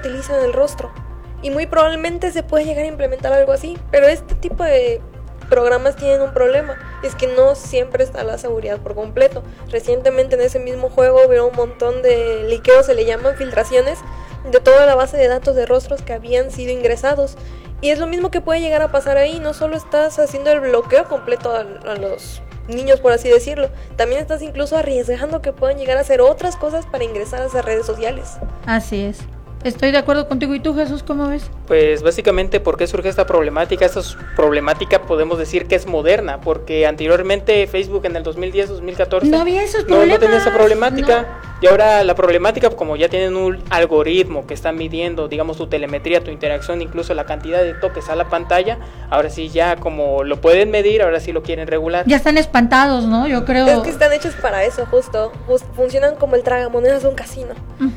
utilizan el rostro. Y muy probablemente se puede llegar a implementar algo así, pero este tipo de programas tienen un problema, es que no siempre está la seguridad por completo. Recientemente en ese mismo juego hubo un montón de liqueos, se le llaman filtraciones, de toda la base de datos de rostros que habían sido ingresados. Y es lo mismo que puede llegar a pasar ahí, no solo estás haciendo el bloqueo completo a los niños, por así decirlo, también estás incluso arriesgando que puedan llegar a hacer otras cosas para ingresar a esas redes sociales. Así es. Estoy de acuerdo contigo. ¿Y tú, Jesús, cómo ves? Pues básicamente, ¿por qué surge esta problemática? Esta problemática podemos decir que es moderna, porque anteriormente Facebook en el 2010, 2014 no había esos problemas. No tenía esa problemática. No. Y ahora la problemática, como ya tienen un algoritmo que está midiendo, digamos, tu telemetría, tu interacción, incluso la cantidad de toques a la pantalla, ahora sí ya como lo pueden medir, ahora sí lo quieren regular. Ya están espantados, ¿no? Yo creo. Es que están hechos para eso, justo. Funcionan como el tragamonedas de un casino.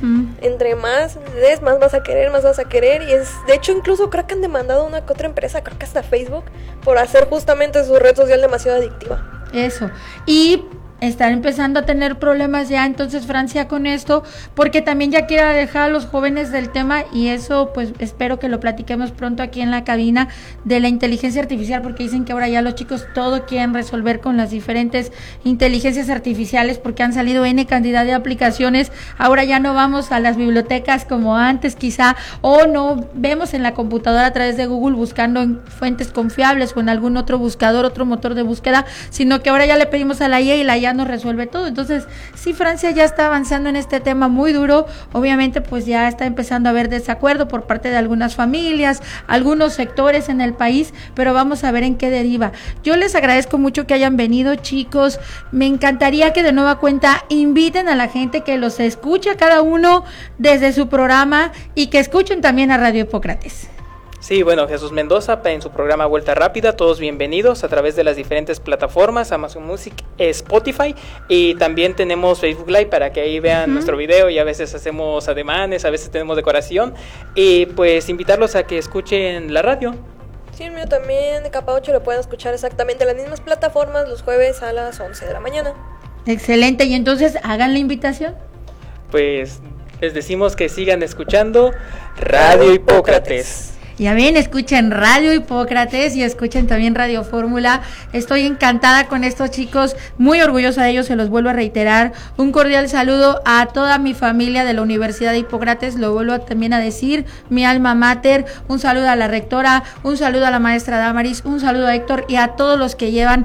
Entre más des, más vas a querer, y es, de hecho, incluso creo que han demandado a una que otra empresa, creo que hasta Facebook, por hacer justamente su red social demasiado adictiva. Eso. Y están empezando a tener problemas ya entonces Francia con esto, porque también ya quiere alejar a los jóvenes del tema, y eso pues espero que lo platiquemos pronto aquí en la cabina, de la inteligencia artificial, porque dicen que ahora ya los chicos todo quieren resolver con las diferentes inteligencias artificiales, porque han salido N cantidad de aplicaciones. Ahora ya no vamos a las bibliotecas como antes quizá, o no vemos en la computadora a través de Google buscando en fuentes confiables o en algún otro buscador, otro motor de búsqueda, sino que ahora ya le pedimos a la IA y la IA nos resuelve todo. Entonces, sí, Francia ya está avanzando en este tema muy duro. Obviamente, pues ya está empezando a haber desacuerdo por parte de algunas familias, algunos sectores en el país, pero vamos a ver en qué deriva. Yo les agradezco mucho que hayan venido, chicos. Me encantaría que de nueva cuenta inviten a la gente que los escuche a cada uno desde su programa y que escuchen también a Radio Hipócrates. Sí, bueno, Jesús Mendoza en su programa Vuelta Rápida, todos bienvenidos a través de las diferentes plataformas, Amazon Music, Spotify, y también tenemos Facebook Live para que ahí vean nuestro video, y a veces hacemos ademanes, a veces tenemos decoración, y pues invitarlos a que escuchen la radio. Sí, el mío también, de Capa 8 lo pueden escuchar exactamente en las mismas plataformas los jueves a las 11 de la mañana. Excelente, y entonces hagan la invitación. Pues les decimos que sigan escuchando Radio Hipócrates. Ya ven, escuchen Radio Hipócrates y escuchen también Radio Fórmula. Estoy encantada con estos chicos, muy orgullosa de ellos, se los vuelvo a reiterar. Un cordial saludo a toda mi familia de la Universidad de Hipócrates, lo vuelvo también a decir, mi alma mater. Un saludo a la rectora, un saludo a la maestra Damaris, un saludo a Héctor y a todos los que llevan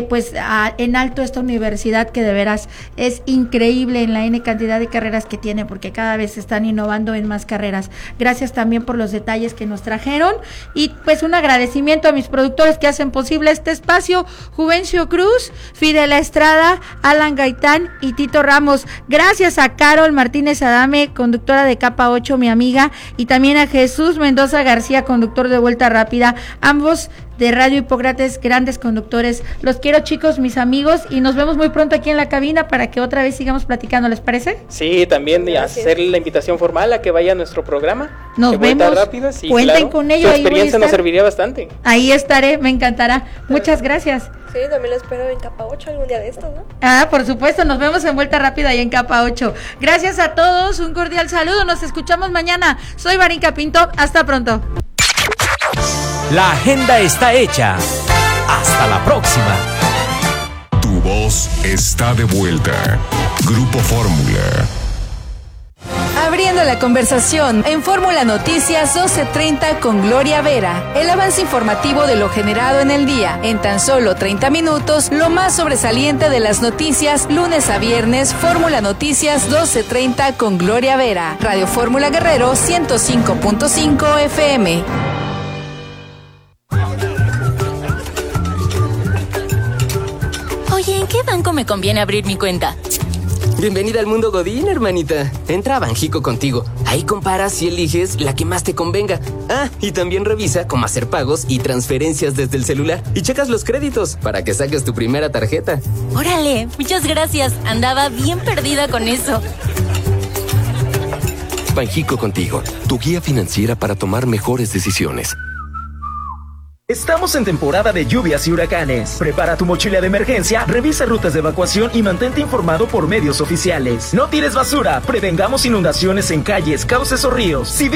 en alto esta universidad, que de veras es increíble en la N cantidad de carreras que tiene, porque cada vez se están innovando en más carreras. Gracias también por los detalles que nos trajeron. Y pues un agradecimiento a mis productores que hacen posible este espacio: Juvencio Cruz, Fidel Estrada, Alan Gaitán y Tito Ramos. Gracias a Carol Martínez Adame, conductora de Capa 8, mi amiga, y también a Jesús Mendoza García, conductor de Vuelta Rápida, ambos de Radio Hipócrates, grandes conductores. Los quiero, chicos, mis amigos, y nos vemos muy pronto aquí en la cabina para que otra vez sigamos platicando, ¿les parece? Sí, también hacer la invitación formal a que vaya a nuestro programa. Nos vemos, rápida, sí, cuenten claro. con ello. Su experiencia nos serviría bastante. Ahí estaré, me encantará. Muchas gracias. Sí, también lo espero en Capa 8 algún día de estos, ¿no? Por supuesto, nos vemos en Vuelta Rápida y en Capa 8. Gracias a todos, un cordial saludo, nos escuchamos mañana. Soy Varinka Pinto, hasta pronto. La agenda está hecha. Hasta la próxima. Tu voz está de vuelta. Grupo Fórmula. Abriendo la conversación en Fórmula Noticias 12:30 con Gloria Vera. El avance informativo de lo generado en el día. En tan solo 30 minutos, lo más sobresaliente de las noticias, lunes a viernes, Fórmula Noticias 12:30 con Gloria Vera. Radio Fórmula Guerrero 105.5 FM. Oye, ¿en qué banco me conviene abrir mi cuenta? Bienvenida al mundo Godín, hermanita. Entra a Banjico Contigo. Ahí comparas y eliges la que más te convenga. Y también revisa cómo hacer pagos y transferencias desde el celular. Y checas los créditos para que saques tu primera tarjeta. ¡Órale! Muchas gracias. Andaba bien perdida con eso. Banjico Contigo, tu guía financiera para tomar mejores decisiones. Estamos en temporada de lluvias y huracanes. Prepara tu mochila de emergencia, revisa rutas de evacuación y mantente informado por medios oficiales. No tires basura, prevengamos inundaciones en calles, cauces o ríos. Si